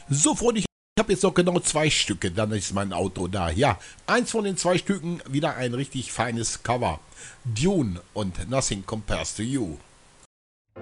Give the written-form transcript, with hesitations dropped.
So, Freunde, ich habe jetzt noch genau zwei Stücke, dann ist mein Auto da. Ja, eins von den zwei Stücken, wieder ein richtig feines Cover. Dune und Nothing Compares to You.